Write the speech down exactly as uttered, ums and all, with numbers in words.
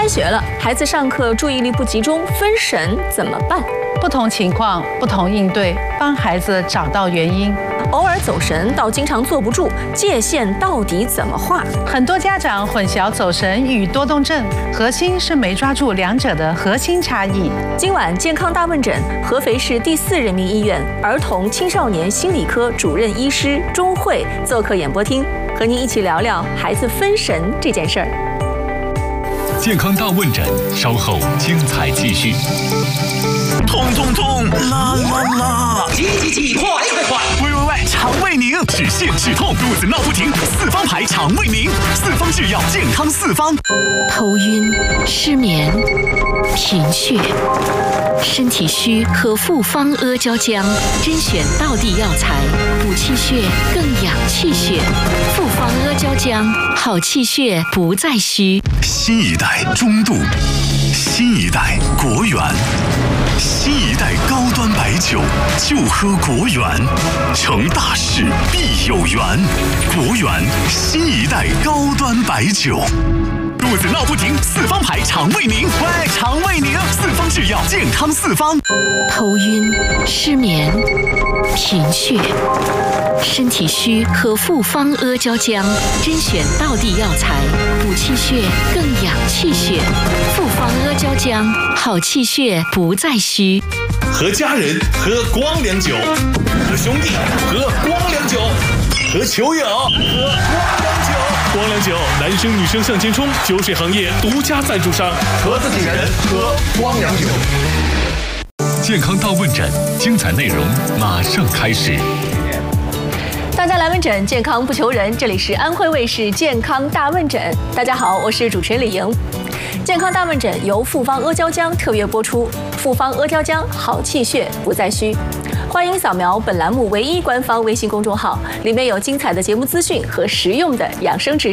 开学了，孩子上课注意力不集中、分神怎么办？ 不同情况不同应对，帮孩子找到原因。 偶尔走神到经常坐不住，界限到底怎么画？ 很多家长混淆走神与多动症，核心是没抓住两者的核心差异。 今晚健康大问诊，合肥市第四人民医院儿童青少年心理科主任医师钟慧做客演播厅，和您一起聊聊孩子分神这件事儿。 健康大问诊，稍后精彩继续。 痛痛痛，啦啦啦！ 急急急，快快快！ 喂喂喂，肠胃宁，止泻止痛，肚子闹不停，四方牌肠胃宁，四方制药，健康四方。 头晕、失眠、贫血、身体虚，喝复方阿胶浆，甄选道地药材，补气血，更养气血。复方阿胶浆，好气血不再虚。 新一代中度，新一代国源。新一代高端白酒，就喝国源，成大事必有缘。国源新一代高端白酒，肚子闹不停，四方牌肠胃宁，喂，肠胃宁，四方制药，健康四方。 头晕、失眠、贫血、身体虚，喝复方阿胶浆，甄选道地药材，补气血，更养气血。复方阿胶浆，好气血不再虚。 和家人喝光良酒，和兄弟喝光良酒，和球友喝光良酒。 光良酒，男生女生向前冲，酒水行业独家赞助商。 和自己人喝光良酒。 健康大问诊，精彩内容马上开始。 大家来问诊，健康不求人。这里是安徽卫视健康大问诊。大家好，我是主持人李莹。健康大问诊由复方阿胶浆特约播出。复方阿胶浆，好气血不再虚。欢迎扫描本栏目唯一官方微信公众号，里面有精彩的节目资讯和实用的养生知识。